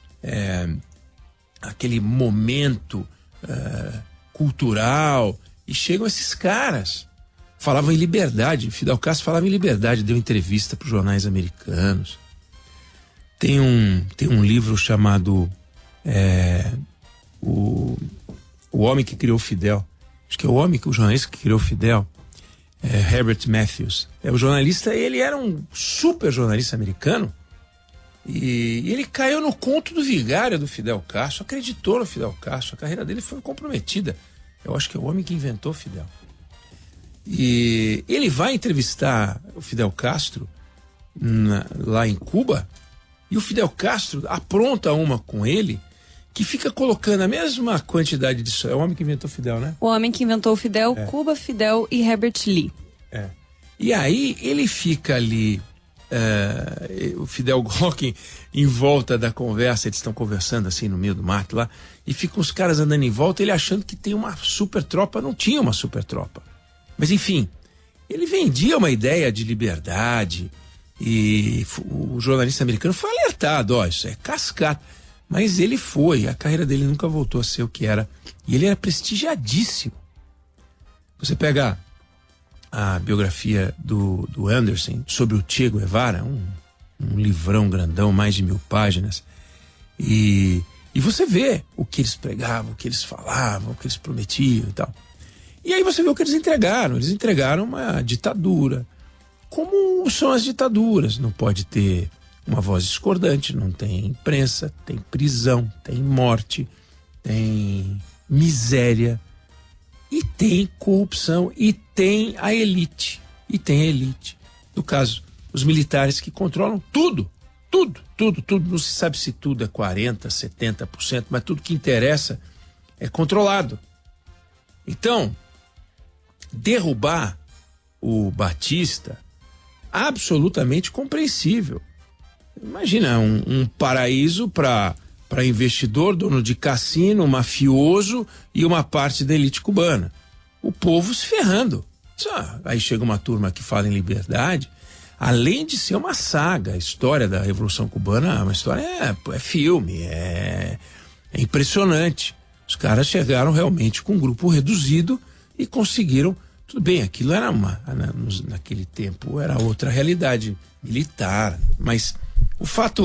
aquele momento cultural, e chegam esses caras, falavam em liberdade. Fidel Castro falava em liberdade, deu entrevista para os jornais americanos. Tem um livro chamado o Homem que Criou Fidel. Acho que é o jornalista que criou Fidel, Herbert Matthews. O jornalista, ele era um super jornalista americano, e ele caiu no conto do vigário do Fidel Castro, acreditou no Fidel Castro, a carreira dele foi comprometida. Eu acho que é o homem que inventou Fidel. E ele vai entrevistar o Fidel Castro lá em Cuba, e o Fidel Castro apronta uma com ele que fica colocando a mesma quantidade de... É o homem que inventou Fidel, né? O homem que inventou o Fidel, Cuba, Fidel e Herbert Lee. E aí ele fica ali, o Fidel Hawking em volta da conversa, eles estão conversando assim no meio do mato lá, e ficam os caras andando em volta, ele achando que tem uma super tropa. Não tinha uma super tropa. Mas enfim, ele vendia uma ideia de liberdade, e o jornalista americano foi alertado, isso é cascata. Mas ele foi, a carreira dele nunca voltou a ser o que era, e ele era prestigiadíssimo. Você pega a biografia do Anderson sobre o Che Guevara, um livrão grandão, mais de 1000 páginas, e você vê o que eles pregavam, o que eles falavam, o que eles prometiam e tal. E aí você vê o que eles entregaram uma ditadura, como são as ditaduras. Não pode ter uma voz discordante, não tem imprensa, tem prisão, tem morte, tem miséria, e tem corrupção, e tem a elite. No caso, os militares que controlam tudo. Não se sabe se tudo é 40%, 70%, mas tudo que interessa é controlado. Então, derrubar o Batista, absolutamente compreensível. Imagina um paraíso para investidor, dono de cassino, mafioso e uma parte da elite cubana. O povo se ferrando. Aí chega uma turma que fala em liberdade, além de ser uma saga. A história da Revolução Cubana é uma história, é filme, é impressionante. Os caras chegaram realmente com um grupo reduzido e conseguiram. Tudo bem, aquilo era naquele tempo era outra realidade militar, mas o fato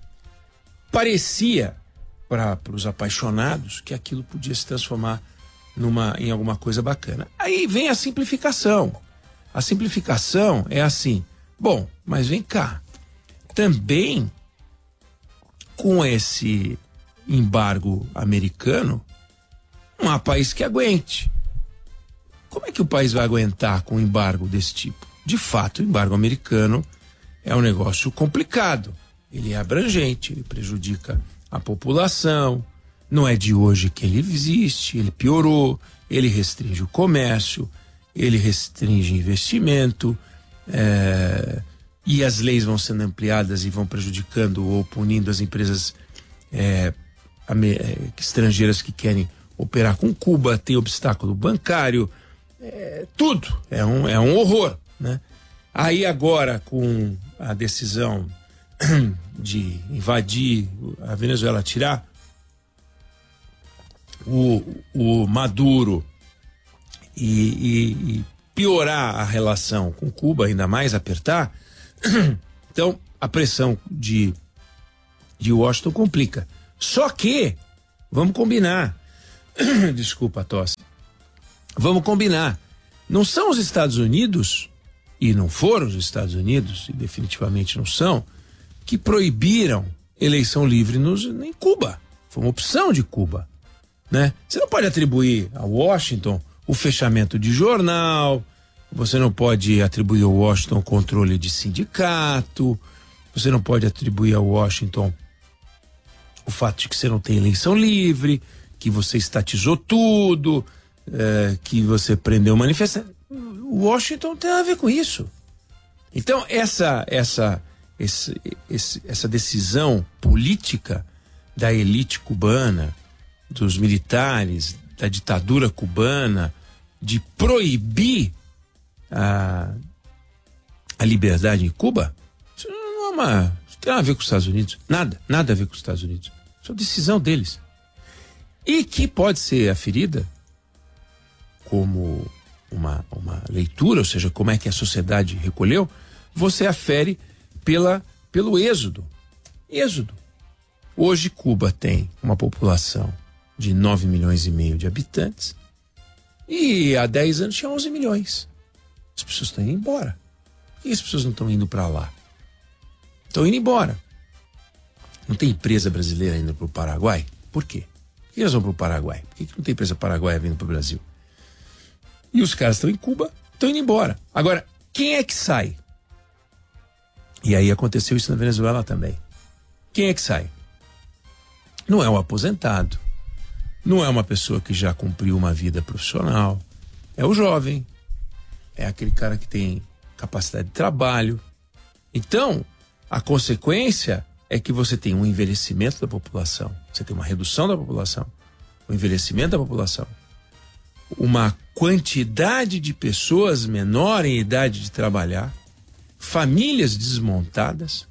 parecia para os apaixonados que aquilo podia se transformar em alguma coisa bacana. Aí vem a simplificação. A simplificação é assim: bom, mas vem cá, também com esse embargo americano, não há país que aguente. Como é que o país vai aguentar com um embargo desse tipo? De fato, o embargo americano é um negócio complicado. Ele é abrangente, ele prejudica a população. Não é de hoje que ele existe, ele piorou, ele restringe o comércio, ele restringe investimento, e as leis vão sendo ampliadas e vão prejudicando ou punindo as empresas estrangeiras que querem operar com Cuba, tem obstáculo bancário, tudo, é um horror, né? Aí agora, com a decisão de invadir a Venezuela, tirar o Maduro e piorar a relação com Cuba, ainda mais apertar, então a pressão de Washington complica. Só que, vamos combinar, desculpa a tosse, vamos combinar, não são os Estados Unidos, e não foram os Estados Unidos, e definitivamente não são, que proibiram eleição livre em Cuba. Foi uma opção de Cuba, né? Você não pode atribuir a Washington o fechamento de jornal, você não pode atribuir a Washington o controle de sindicato, você não pode atribuir a Washington o fato de que você não tem eleição livre, que você estatizou tudo, que você prendeu manifestantes. Washington tem a ver com isso. Então essa decisão política da elite cubana, dos militares, da ditadura cubana, de proibir a liberdade em Cuba, isso não tem nada a ver com os Estados Unidos. Nada a ver com os Estados Unidos. Isso é decisão deles. E que pode ser aferida como uma leitura, ou seja, como é que a sociedade recolheu, você afere pelo êxodo. Hoje Cuba tem uma população de 9 milhões e meio de habitantes e há 10 anos tinha 11 milhões. As pessoas estão indo embora. Por que as pessoas não estão indo para lá? Estão indo embora. Não tem empresa brasileira indo para o Paraguai? Por quê? Por que elas vão para o Paraguai? Por que não tem empresa paraguaia vindo para o Brasil? E os caras estão em Cuba, estão indo embora. Agora, quem é que sai? E aí aconteceu isso na Venezuela também. Quem é que sai? Não é um aposentado, não é uma pessoa que já cumpriu uma vida profissional, é o jovem, é aquele cara que tem capacidade de trabalho. Então, a consequência é que você tem um envelhecimento da população, você tem uma redução da população, um envelhecimento da população, uma quantidade de pessoas menor em idade de trabalhar, famílias desmontadas,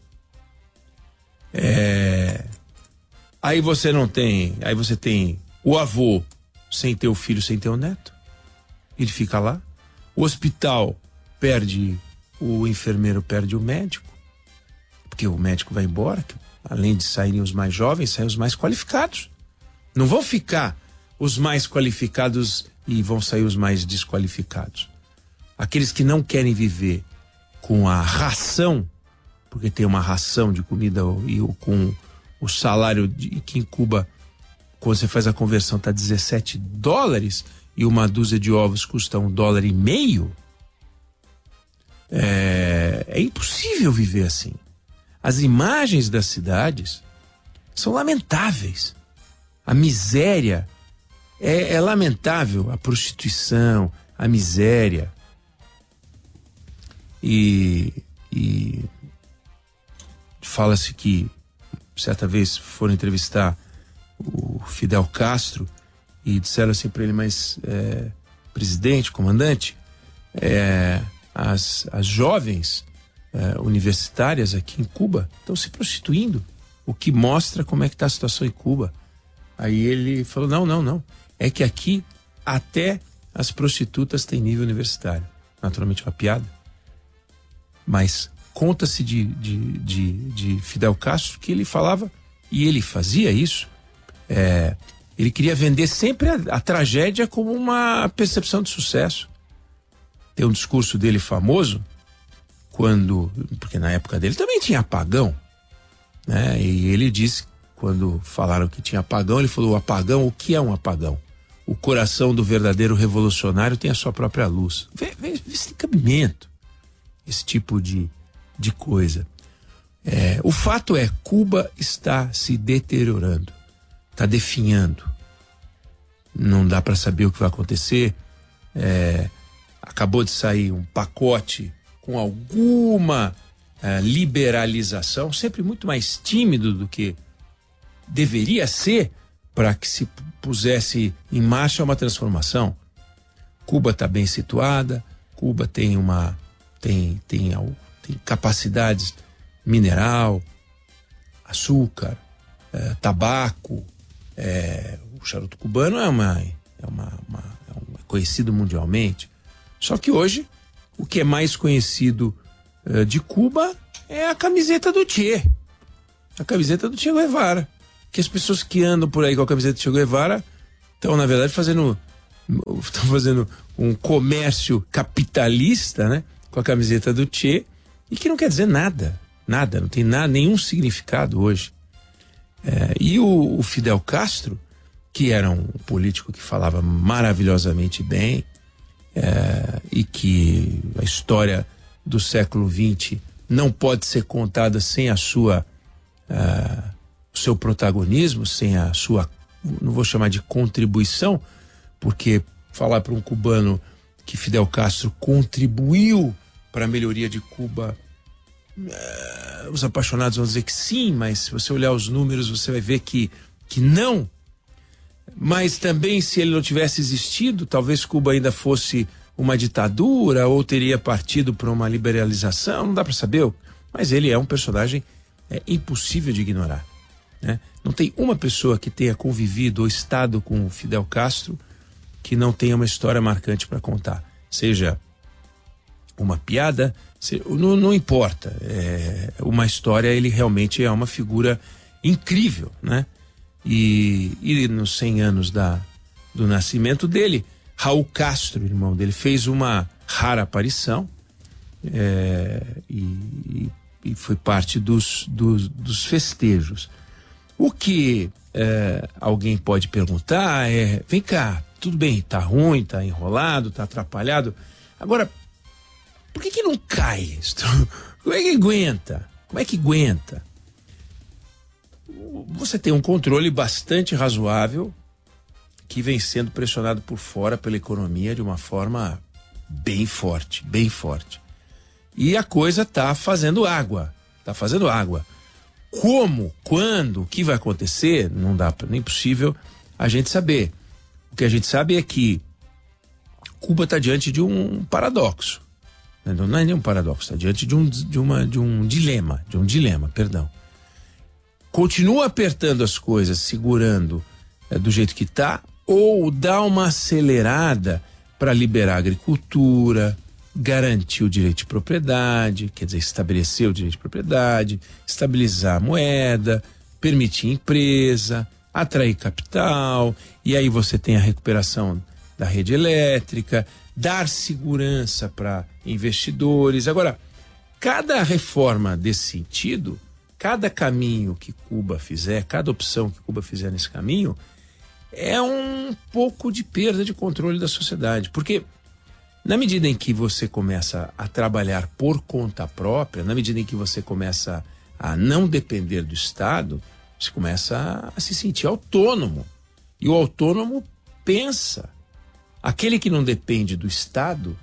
aí você tem o avô sem ter o filho, sem ter o neto, ele fica lá, o hospital perde, o enfermeiro perde o médico, porque o médico vai embora, que, além de saírem os mais jovens, saem os mais qualificados, não vão ficar os mais qualificados e vão sair os mais desqualificados. Aqueles que não querem viver com a ração, porque tem uma ração de comida e com o salário que em Cuba, quando você faz a conversão, está $17 e uma dúzia de ovos custa $1,50. É impossível viver assim. As imagens das cidades são lamentáveis. A miséria é lamentável, a prostituição, a miséria. E fala-se que certa vez foram entrevistar o Fidel Castro e disseram assim para ele, mas presidente, comandante, as jovens universitárias aqui em Cuba estão se prostituindo, o que mostra como é que está a situação em Cuba. Aí ele falou, não, é que aqui até as prostitutas têm nível universitário. Naturalmente uma piada, mas conta-se de Fidel Castro que ele falava, e ele fazia isso, ele queria vender sempre a tragédia como uma percepção de sucesso. Tem um discurso dele famoso, porque na época dele também tinha apagão, né? E ele disse, quando falaram que tinha apagão, ele falou, apagão, o que é um apagão? O coração do verdadeiro revolucionário tem a sua própria luz. Vê esse cabimento, esse tipo de coisa. O fato é, Cuba está se deteriorando, está definhando. Não dá para saber o que vai acontecer. acabou de sair um pacote com alguma liberalização, sempre muito mais tímido do que deveria ser para que se pusesse em marcha uma transformação. Cuba está bem situada, Cuba tem capacidades mineral, açúcar, tabaco, o charuto cubano é conhecido mundialmente. Só que hoje o que é mais conhecido de Cuba é a camiseta do Che. A camiseta do Che Guevara. Que as pessoas que andam por aí com a camiseta do Che Guevara estão, na verdade, fazendo um comércio capitalista, né? Com a camiseta do Che, e que não quer dizer nada. Nada, não tem nenhum significado hoje. E o Fidel Castro, que era um político que falava maravilhosamente bem, e que a história do século XX não pode ser contada sem o seu protagonismo, sem a sua, não vou chamar de contribuição, porque falar para um cubano que Fidel Castro contribuiu para a melhoria de Cuba, os apaixonados vão dizer que sim, mas se você olhar os números você vai ver que não. Mas também, se ele não tivesse existido, talvez Cuba ainda fosse uma ditadura ou teria partido para uma liberalização, não dá para saber, mas ele é um personagem impossível de ignorar, né? Não tem uma pessoa que tenha convivido ou estado com o Fidel Castro que não tenha uma história marcante para contar, seja uma piada, não importa, uma história. Ele realmente é uma figura incrível, né? E nos 100 anos do nascimento dele, Raul Castro, irmão dele, fez uma rara aparição e foi parte dos festejos. O que alguém pode perguntar vem cá, tudo bem, tá ruim, tá enrolado, tá atrapalhado, agora por que não cai? Como é que aguenta? Como é que aguenta? Você tem um controle bastante razoável que vem sendo pressionado por fora pela economia de uma forma bem forte, bem forte. E a coisa tá fazendo água, Como, quando, o que vai acontecer, não dá nem possível a gente saber. O que a gente sabe é que Cuba está diante de um paradoxo. Não é nem um paradoxo, está diante de um dilema, Continua apertando as coisas, segurando do jeito que está, ou dá uma acelerada para liberar a agricultura, garantir o direito de propriedade, quer dizer, estabelecer o direito de propriedade, estabilizar a moeda, permitir empresa, atrair capital, e aí você tem a recuperação da rede elétrica, dar segurança para investidores. Agora, cada reforma desse sentido, cada caminho que Cuba fizer, cada opção que Cuba fizer nesse caminho, é um pouco de perda de controle da sociedade, porque na medida em que você começa a trabalhar por conta própria, na medida em que você começa a não depender do Estado, você começa a se sentir autônomo. E o autônomo pensa. Aquele que não depende do Estado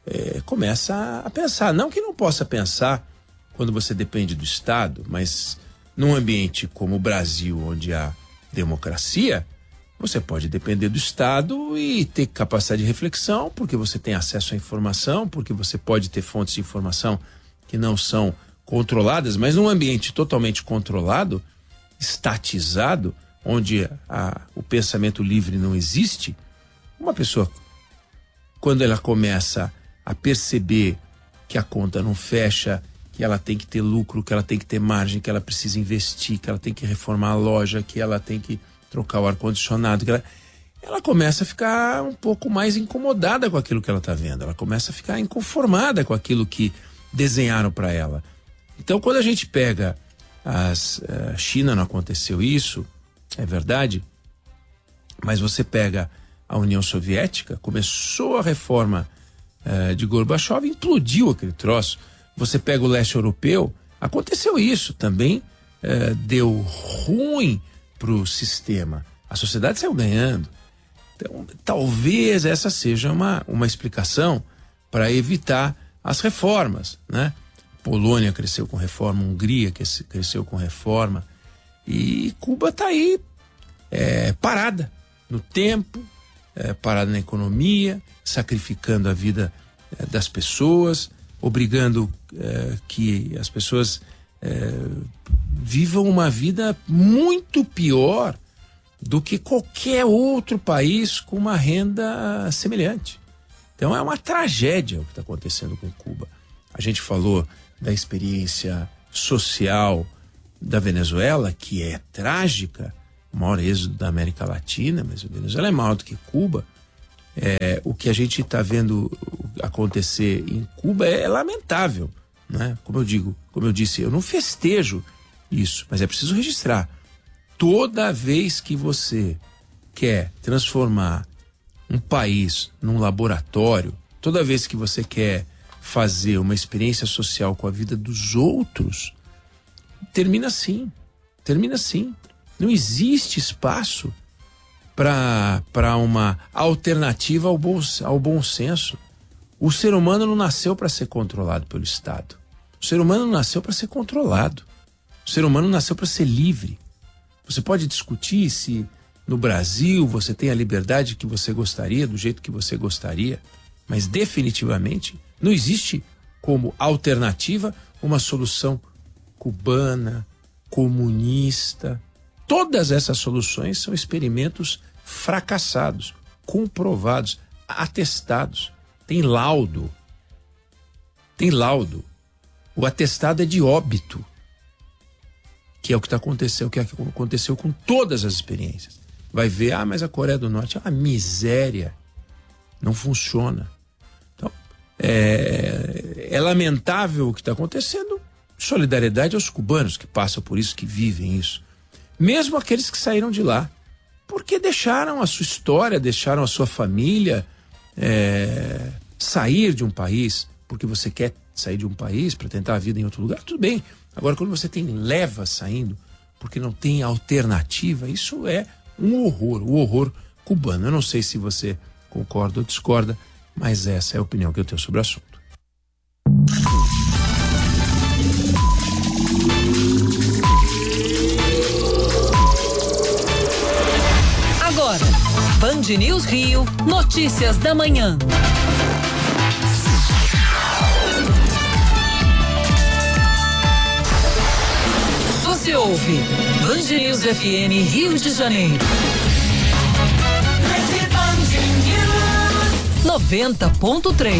começa a pensar. Não que não possa pensar quando você depende do Estado, mas num ambiente como o Brasil, onde há democracia, você pode depender do Estado e ter capacidade de reflexão, porque você tem acesso à informação, porque você pode ter fontes de informação que não são controladas, mas num ambiente totalmente controlado, estatizado, onde o pensamento livre não existe, uma pessoa, quando ela começa a perceber que a conta não fecha, que ela tem que ter lucro, que ela tem que ter margem, que ela precisa investir, que ela tem que reformar a loja, que ela tem que trocar o ar-condicionado, ela começa a ficar um pouco mais incomodada com aquilo que ela está vendo, ela começa a ficar inconformada com aquilo que desenharam para ela. Então, quando a gente pega a China, não aconteceu isso, é verdade, mas você pega a União Soviética, começou a reforma de Gorbachev, implodiu aquele troço. Você pega o leste europeu, aconteceu isso também, deu ruim para o sistema. A sociedade saiu ganhando. Então, talvez essa seja uma explicação para evitar as reformas, né? Polônia cresceu com reforma, Hungria cresceu com reforma, e Cuba está aí parada no tempo, parada na economia, sacrificando a vida das pessoas, obrigando que as pessoas vivam uma vida muito pior do que qualquer outro país com uma renda semelhante. Então é uma tragédia o que está acontecendo com Cuba. A gente falou da experiência social da Venezuela, que é trágica, o maior êxodo da América Latina, mas a Venezuela é maior do que Cuba. O que a gente está vendo acontecer em Cuba é lamentável, né? Como eu disse, eu não festejo isso, mas é preciso registrar. Toda vez que você quer transformar um país num laboratório, toda vez que você quer fazer uma experiência social com a vida dos outros, termina assim. Não existe espaço para uma alternativa ao bom senso. O ser humano não nasceu para ser controlado pelo Estado. O ser humano não nasceu para ser controlado. O ser humano nasceu para ser livre. Você pode discutir se no Brasil você tem a liberdade que você gostaria, do jeito que você gostaria, mas definitivamente não existe como alternativa uma solução cubana, comunista. Todas essas soluções são experimentos fracassados, comprovados, atestados. Tem laudo. O atestado é de óbito, que é o que aconteceu com todas as experiências. Vai ver, mas a Coreia do Norte é uma miséria, não funciona. Então, é lamentável o que está acontecendo. Solidariedade aos cubanos que passam por isso, que vivem isso. Mesmo aqueles que saíram de lá, porque deixaram a sua história, deixaram a sua família, sair de um país, porque você quer sair de um país para tentar a vida em outro lugar, tudo bem. Agora, quando você tem levas saindo, porque não tem alternativa, isso é um horror, o horror cubano. Eu não sei se você concorda ou discorda, mas essa é a opinião que eu tenho sobre o assunto. Agora, Band News Rio, notícias da manhã. Você ouve Band News FM Rio de Janeiro. 90.3.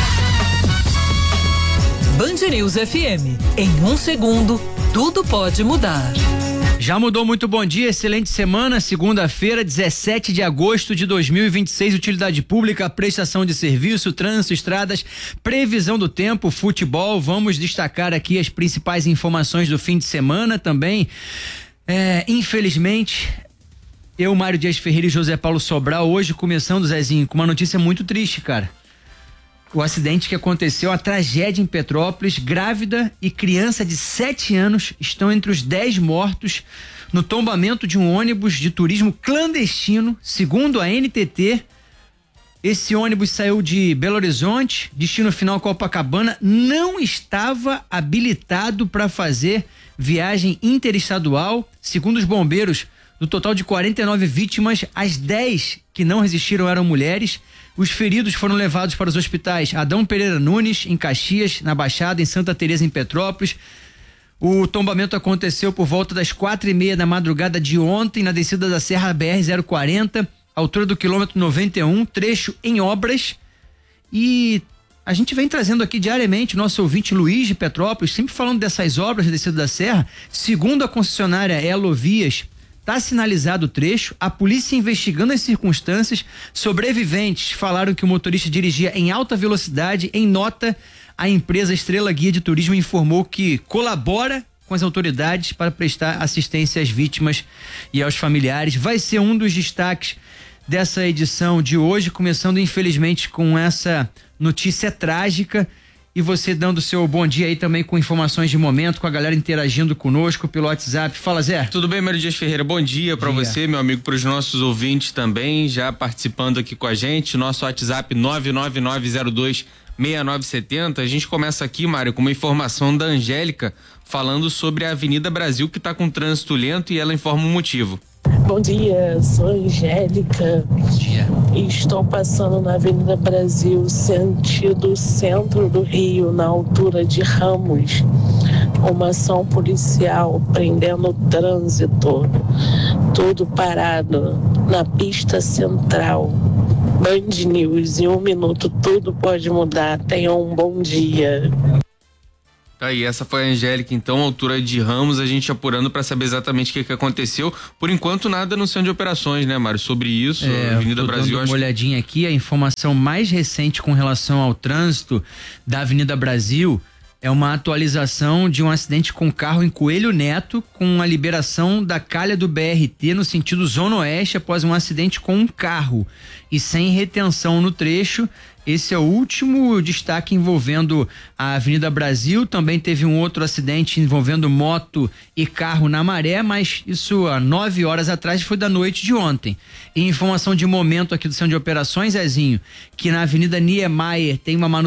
Band News FM. Em um segundo, tudo pode mudar. Já mudou, muito bom dia, excelente semana, segunda-feira, 17 de agosto de 2026, utilidade pública, prestação de serviço, trânsito, estradas, previsão do tempo, futebol. Vamos destacar aqui as principais informações do fim de semana também. Infelizmente, eu, Mário Dias Ferreira e José Paulo Sobral, hoje começando, Zezinho, com uma notícia muito triste, cara. O acidente que aconteceu, a tragédia em Petrópolis, grávida e criança de 7 anos estão entre os 10 mortos no tombamento de um ônibus de turismo clandestino. Segundo a NTT, esse ônibus saiu de Belo Horizonte, destino final Copacabana, não estava habilitado para fazer viagem interestadual. Segundo os bombeiros, do total de 49 vítimas, as 10 que não resistiram eram mulheres. Os feridos foram levados para os hospitais Adão Pereira Nunes, em Caxias, na Baixada, em Santa Teresa, em Petrópolis. O tombamento aconteceu por volta das 4:30 da madrugada de ontem, na descida da Serra BR-040, altura do quilômetro 91, trecho em obras. E a gente vem trazendo aqui diariamente, nosso ouvinte Luiz de Petrópolis, sempre falando dessas obras da descida da Serra. Segundo a concessionária Elovias, está sinalizado o trecho, a polícia investigando as circunstâncias. Sobreviventes falaram que o motorista dirigia em alta velocidade. Em nota, a empresa Estrela Guia de Turismo informou que colabora com as autoridades para prestar assistência às vítimas e aos familiares. Vai ser um dos destaques dessa edição de hoje, começando infelizmente com essa notícia trágica e você dando seu bom dia aí também com informações de momento, com a galera interagindo conosco pelo WhatsApp. Fala, Zé. Tudo bem, Mário Dias Ferreira? Bom dia pra você, meu amigo, pros nossos ouvintes também, já participando aqui com a gente. Nosso WhatsApp 999026970. A gente começa aqui, Mário, com uma informação da Angélica falando sobre a Avenida Brasil, que tá com trânsito lento, e ela informa o motivo. Bom dia, sou Angélica. Bom dia. Estou passando na Avenida Brasil, sentido centro do Rio, na altura de Ramos. Uma ação policial prendendo o trânsito. Tudo parado na pista central. Band News, em 1 minuto tudo pode mudar. Tenham um bom dia. Aí, essa foi a Angélica, então, altura de Ramos, a gente apurando para saber exatamente o que aconteceu. Por enquanto, nada no centro de operações, né, Mário? Sobre isso, Avenida Brasil. Dando uma olhadinha aqui, a informação mais recente com relação ao trânsito da Avenida Brasil é uma atualização de um acidente com carro em Coelho Neto, com a liberação da calha do BRT no sentido Zona Oeste após um acidente com um carro e sem retenção no trecho. Esse é o último destaque envolvendo a Avenida Brasil. Também teve um outro acidente envolvendo moto e carro na Maré, mas isso há 9 horas atrás, foi da noite de ontem. E informação de momento aqui do Centro de Operações, Zezinho, que na Avenida Niemeyer tem uma manutenção